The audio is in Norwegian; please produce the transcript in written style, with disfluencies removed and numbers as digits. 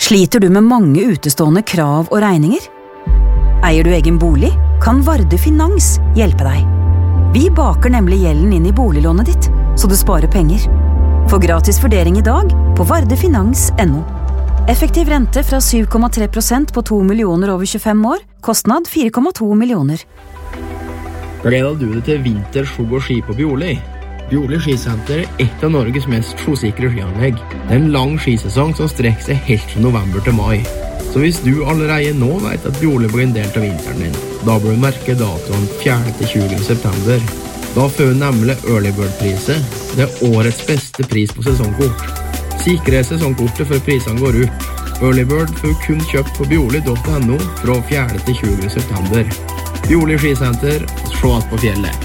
Sliter du med mange utestående krav og regninger? Eier du egen bolig, kan Varde Finans hjelpe deg. Vi baker nemlig gjelden inn i boliglånet ditt, så du sparer penger. Få gratis vurdering i dag på vardefinans.no. Effektiv rente fra 7,3% på 2 millioner over 25 år, kostnad 4,2 millioner. Gleder du deg til vinter, skjog og ski på Bjorli? Bjorli skisenter et av Norges mest skjosikre skianlegg. Det en lang skisesong som strekker seg helt fra november til mai. Så hvis du allerede nå vet at Bjorli blir en del av vinteren din, da bør du merke datoen 4. til 20. september. Da får du nemlig Early Bird-priset. Det årets beste pris på sesongkort. Sikre sesongkortet før prisene går ut. Early Bird får kun kjøpt på bjorli.no fra 4. til 20. september. Bjorli skisenter, se oss på fjellet.